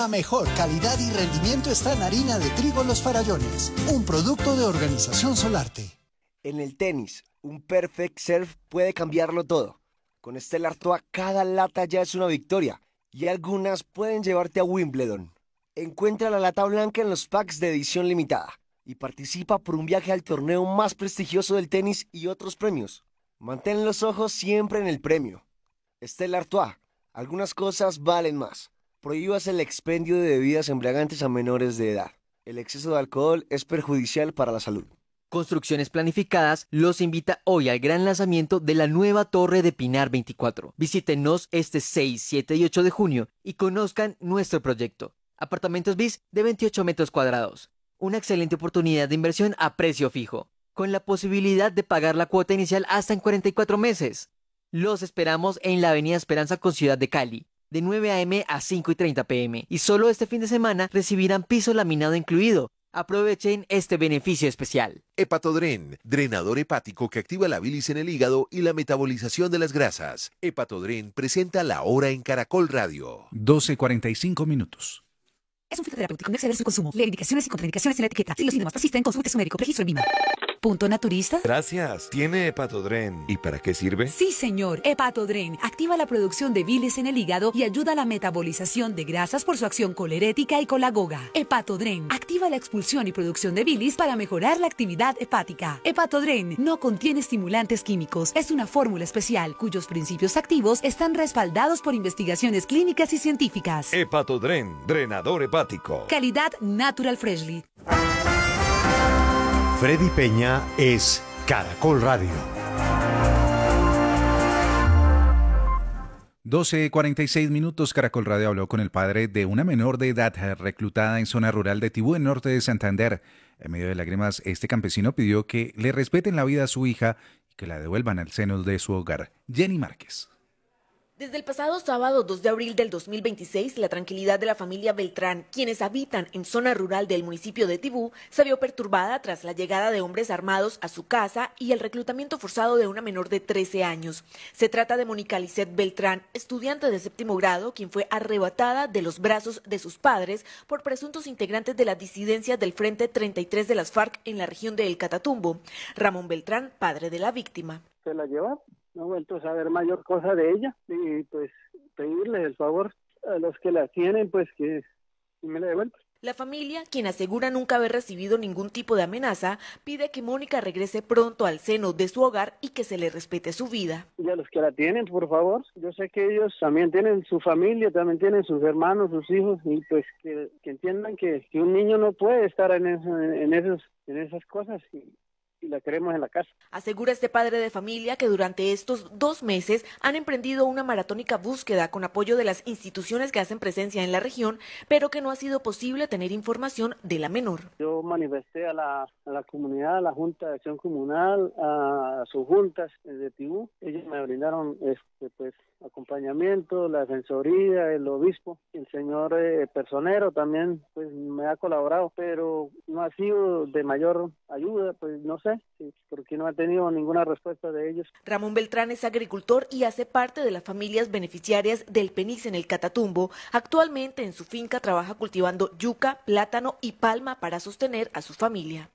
La mejor calidad y rendimiento está en harina de trigo Los Farallones, un producto de Organización Solarte. En el tenis, un perfect serve puede cambiarlo todo. Con Stella Artois cada lata ya es una victoria y algunas pueden llevarte a Wimbledon. Encuentra la lata blanca en los packs de edición limitada y participa por un viaje al torneo más prestigioso del tenis y otros premios. Mantén los ojos siempre en el premio. Stella Artois, algunas cosas valen más. Prohíbas el expendio de bebidas embriagantes a menores de edad. El exceso de alcohol es perjudicial para la salud. Construcciones Planificadas los invita hoy al gran lanzamiento de la nueva Torre de Pinar 24. Visítenos este 6, 7 y 8 de junio y conozcan nuestro proyecto. Apartamentos bis de 28 metros cuadrados. Una excelente oportunidad de inversión a precio fijo, con la posibilidad de pagar la cuota inicial hasta en 44 meses. Los esperamos en la Avenida Esperanza con Ciudad de Cali, de 9 a.m. a 5:30 p.m. Y solo este fin de semana recibirán piso laminado incluido. Aprovechen este beneficio especial. Hepatodren, drenador hepático que activa la bilis en el hígado y la metabolización de las grasas. Hepatodren presenta La Hora en Caracol Radio. 12:45. Es un fitoterapéutico, no exceder su consumo. Lee indicaciones y contraindicaciones en la etiqueta. Si los síntomas persisten, consulte a su médico. Registro en VIMA. ¿Punto naturista? Gracias. ¿Tiene Hepatodren? ¿Y para qué sirve? Sí, señor. Hepatodren activa la producción de bilis en el hígado y ayuda a la metabolización de grasas por su acción colerética y colagoga. Hepatodren activa la expulsión y producción de bilis para mejorar la actividad hepática. Hepatodren no contiene estimulantes químicos. Es una fórmula especial cuyos principios activos están respaldados por investigaciones clínicas y científicas. Hepatodren, drenador hepático. Calidad Natural Freshly. Freddy Peña es Caracol Radio. 12:46. Caracol Radio habló con el padre de una menor de edad reclutada en zona rural de Tibú, en norte de Santander. En medio de lágrimas, este campesino pidió que le respeten la vida a su hija y que la devuelvan al seno de su hogar. Jenny Márquez. Desde el pasado sábado 2 de abril del 2026, la tranquilidad de la familia Beltrán, quienes habitan en zona rural del municipio de Tibú, se vio perturbada tras la llegada de hombres armados a su casa y el reclutamiento forzado de una menor de 13 años. Se trata de Mónica Lisset Beltrán, estudiante de 7º grado, quien fue arrebatada de los brazos de sus padres por presuntos integrantes de las disidencias del Frente 33 de las FARC en la región de El Catatumbo. Ramón Beltrán, padre de la víctima. Se la llevaron. No he vuelto a saber mayor cosa de ella y pues pedirles el favor a los que la tienen pues que me la devuelvan. La familia, quien asegura nunca haber recibido ningún tipo de amenaza, pide que Mónica regrese pronto al seno de su hogar y que se le respete su vida. Y a los que la tienen, por favor, yo sé que ellos también tienen su familia, también tienen sus hermanos, sus hijos y pues que entiendan que un niño no puede estar en esas cosas y la queremos en la casa. Asegura este padre de familia que durante estos 2 meses han emprendido una maratónica búsqueda con apoyo de las instituciones que hacen presencia en la región, pero que no ha sido posible tener información de la menor. Yo manifesté a la comunidad, a la Junta de Acción Comunal, a sus juntas de Tibú. Ellos me brindaron pues acompañamiento, la defensoría, el obispo, el señor personero también pues me ha colaborado, pero no ha sido de mayor ayuda, pues no sé, porque no ha tenido ninguna respuesta de ellos. Ramón Beltrán es agricultor y hace parte de las familias beneficiarias del PENIS en El Catatumbo. Actualmente en su finca trabaja cultivando yuca, plátano y palma para sostener a su familia.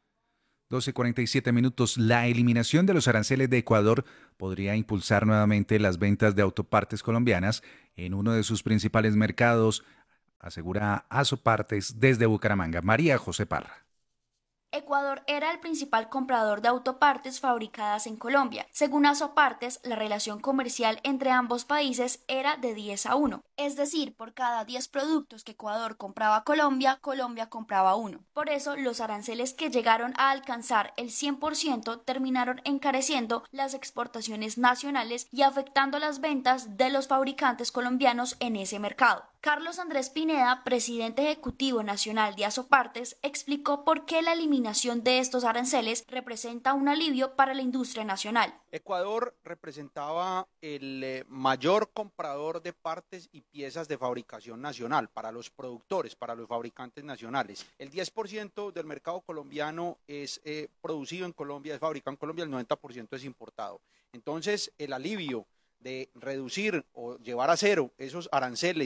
12:47. La eliminación de los aranceles de Ecuador podría impulsar nuevamente las ventas de autopartes colombianas en uno de sus principales mercados, asegura Azopartes desde Bucaramanga. María José Parra. Ecuador era el principal comprador de autopartes fabricadas en Colombia. Según Azopartes, la relación comercial entre ambos países era de 10-1. Es decir, por cada 10 productos que Ecuador compraba a Colombia, Colombia compraba 1. Por eso, los aranceles que llegaron a alcanzar el 100% terminaron encareciendo las exportaciones nacionales y afectando las ventas de los fabricantes colombianos en ese mercado. Carlos Andrés Pineda, presidente ejecutivo nacional de Azopartes, explicó por qué la eliminación de estos aranceles representa un alivio para la industria nacional. Ecuador representaba el mayor comprador de partes y piezas de fabricación nacional para los productores, para los fabricantes nacionales. El 10% del mercado colombiano es producido en Colombia, es fabricado en Colombia, el 90% es importado. Entonces, el alivio de reducir o llevar a cero esos aranceles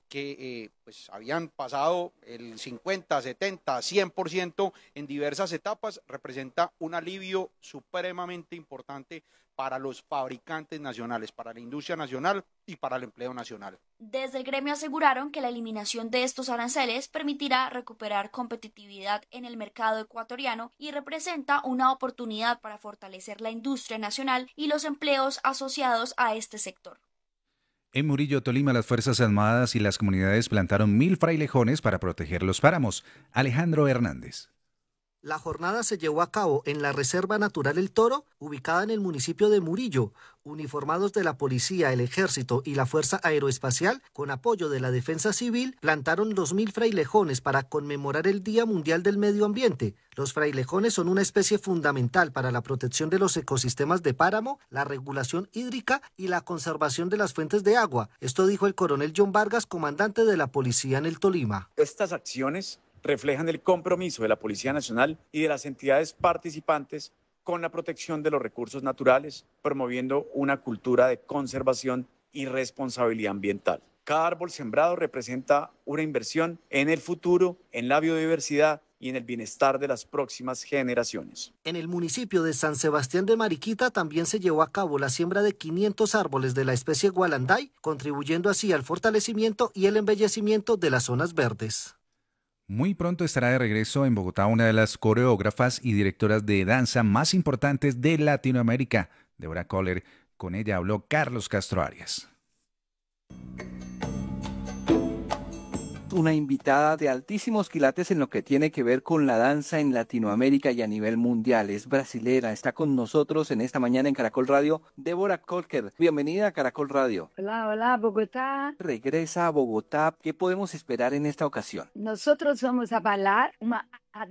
que pues habían pasado el 50, 70, 100% en diversas etapas, representa un alivio supremamente importante para los fabricantes nacionales, para la industria nacional y para el empleo nacional. Desde el gremio aseguraron que la eliminación de estos aranceles permitirá recuperar competitividad en el mercado ecuatoriano y representa una oportunidad para fortalecer la industria nacional y los empleos asociados a este sector. En Murillo, Tolima, las Fuerzas Armadas y las comunidades plantaron 1000 frailejones para proteger los páramos. Alejandro Hernández. La jornada se llevó a cabo en la Reserva Natural El Toro, ubicada en el municipio de Murillo. Uniformados de la Policía, el Ejército y la Fuerza Aeroespacial, con apoyo de la Defensa Civil, plantaron 2000 frailejones para conmemorar el Día Mundial del Medio Ambiente. Los frailejones son una especie fundamental para la protección de los ecosistemas de páramo, la regulación hídrica y la conservación de las fuentes de agua. Esto dijo el coronel John Vargas, comandante de la Policía en el Tolima. Estas acciones reflejan el compromiso de la Policía Nacional y de las entidades participantes con la protección de los recursos naturales, promoviendo una cultura de conservación y responsabilidad ambiental. Cada árbol sembrado representa una inversión en el futuro, en la biodiversidad y en el bienestar de las próximas generaciones. En el municipio de San Sebastián de Mariquita también se llevó a cabo la siembra de 500 árboles de la especie gualanday, contribuyendo así al fortalecimiento y el embellecimiento de las zonas verdes. Muy pronto estará de regreso en Bogotá una de las coreógrafas y directoras de danza más importantes de Latinoamérica, Deborah Kohler. Con ella habló Carlos Castro Arias. Una invitada de altísimos quilates en lo que tiene que ver con la danza en Latinoamérica y a nivel mundial. Es brasilera, está con nosotros en esta mañana en Caracol Radio, Deborah Kohler. Bienvenida a Caracol Radio. Hola, hola, Bogotá. Regresa a Bogotá. ¿Qué podemos esperar en esta ocasión? Nosotros vamos a bailar una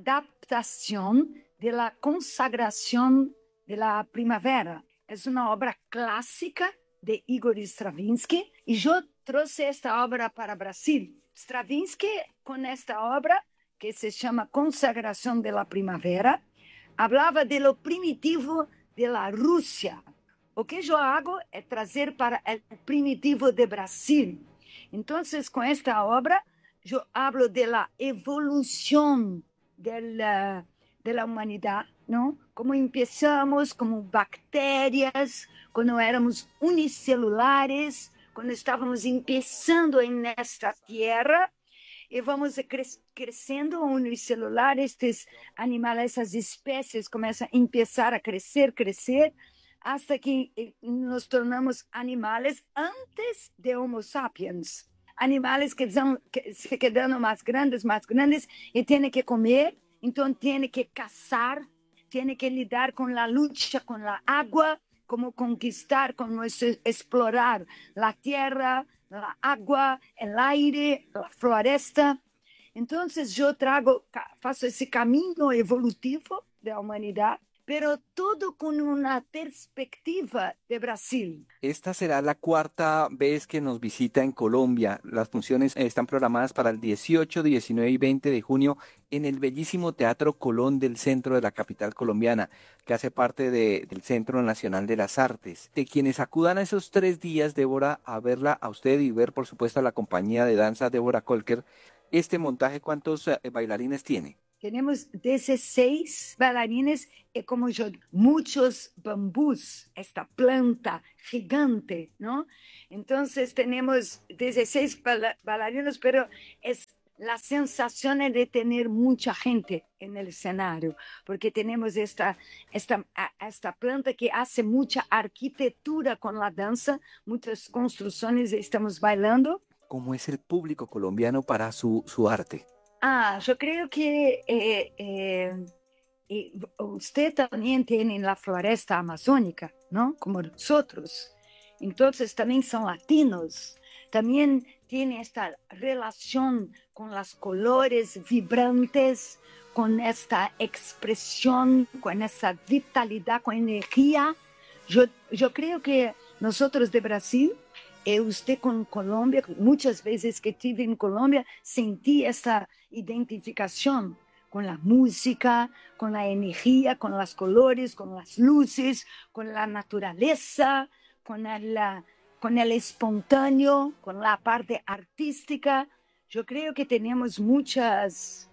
adaptación de la consagración de la primavera. Es una obra clásica de Igor Stravinsky y yo traje esta obra para Brasil. Stravinsky, con esta obra, que se llama Consagración de la Primavera, hablaba de lo primitivo de la Rusia. O que yo hago es traer para el primitivo de Brasil. Entonces, con esta obra, yo hablo de la evolución de la humanidad, ¿no? Como empezamos como bacterias, cuando éramos unicelulares, quando estávamos começando nesta terra e vamos crescendo unicelular, estes animais, essas espécies começam a começar a crescer, hasta que nos tornamos animais antes de Homo sapiens. Animais que se quedando mais grandes e têm que comer, então têm que caçar, têm que lidar com a luta, com a água, como conquistar, como explorar la tierra, la agua, el aire, la floresta. Entonces yo faço esse caminho evolutivo da humanidade, pero todo con una perspectiva de Brasil. Esta será la cuarta vez que nos visita en Colombia. Las funciones están programadas para el 18, 19 y 20 de junio en el bellísimo Teatro Colón del centro de la capital colombiana, que hace parte del Centro Nacional de las Artes. De quienes acudan a esos 3 días, Débora, a verla a usted y ver, por supuesto, a la compañía de danza Deborah Kohler, este montaje, ¿cuántos bailarines tiene? Tenemos 16 bailarines y como yo, muchos bambús, esta planta gigante, ¿no? Entonces tenemos 16 bailarinos, pero es la sensación de tener mucha gente en el escenario, porque tenemos esta planta que hace mucha arquitectura con la danza, muchas construcciones estamos bailando. ¿Cómo es el público colombiano para su arte? Yo creo que usted también tiene la floresta amazónica, ¿no? Como nosotros. Entonces también son latinos. También tiene esta relación con los colores vibrantes, con esta expresión, con esa vitalidad, con energía. Yo creo que nosotros de Brasil, usted con Colombia, muchas veces que estuve en Colombia, sentí esta identificación con la música, con la energía, con los colores, con las luces, con la naturaleza, con con el espontáneo, con la parte artística. Yo creo que tenemos muchas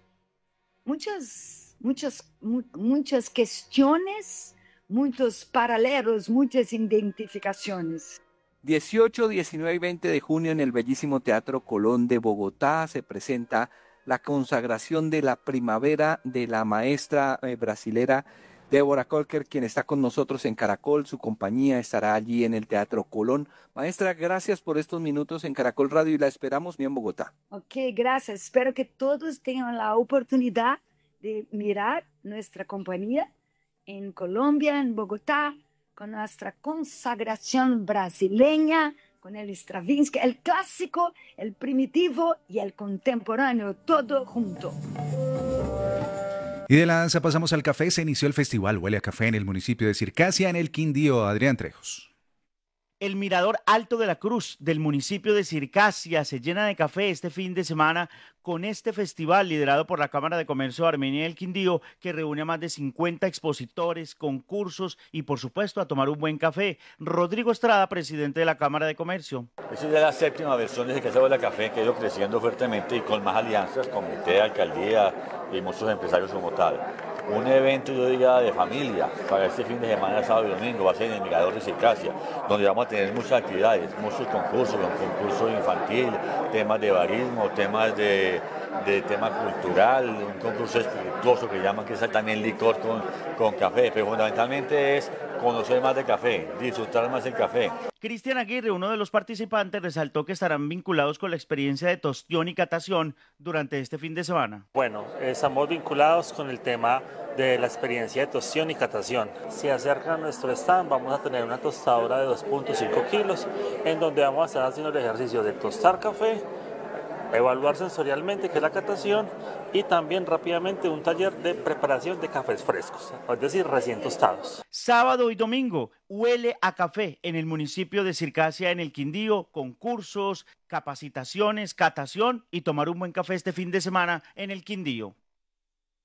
cuestiones, muchos paralelos, muchas identificaciones. 18, 19 y 20 de junio en el bellísimo Teatro Colón de Bogotá se presenta la consagración de la primavera de la maestra brasilera Débora Colker, quien está con nosotros en Caracol. Su compañía estará allí en el Teatro Colón. Maestra, gracias por estos minutos en Caracol Radio y la esperamos bien en Bogotá. Ok, gracias. Espero que todos tengan la oportunidad de mirar nuestra compañía en Colombia, en Bogotá, con nuestra consagración brasileña, con el Stravinsky, el clásico, el primitivo y el contemporáneo, todo junto. Y de la danza pasamos al café. Se inició el festival Huele a Café en el municipio de Circasia, en el Quindío. Adrián Trejos. El Mirador Alto de la Cruz del municipio de Circasia se llena de café este fin de semana con este festival liderado por la Cámara de Comercio de Armenia del Quindío, que reúne a más de 50 expositores, concursos y por supuesto a tomar un buen café. Rodrigo Estrada, presidente de la Cámara de Comercio. Esta es la séptima versión de Circasia Huele a Café, que ha ido creciendo fuertemente y con más alianzas, comité, alcaldía y muchos empresarios como tal. Un evento, yo diría, de familia para este fin de semana, sábado y domingo, va a ser en el Mirador de Circasia, donde vamos a tener muchas actividades, muchos concursos, un concurso infantil, temas de barismo, temas de tema cultural, un concurso espirituoso que llaman, que es también licor con café, pero fundamentalmente es conocer más de café, disfrutar más del café. Cristian Aguirre, uno de los participantes, resaltó que estarán vinculados con la experiencia de tostión y catación durante este fin de semana. Bueno, estamos vinculados con el tema de la experiencia de tostión y catación. Si acercan a nuestro stand, vamos a tener una tostadora de 2.5 kilos, en donde vamos a estar haciendo el ejercicio de tostar café, evaluar sensorialmente, que es la catación, y también rápidamente un taller de preparación de cafés frescos, es decir, recién tostados. Sábado y domingo, Huele a Café en el municipio de Circasia, en el Quindío, concursos, capacitaciones, catación y tomar un buen café este fin de semana en el Quindío.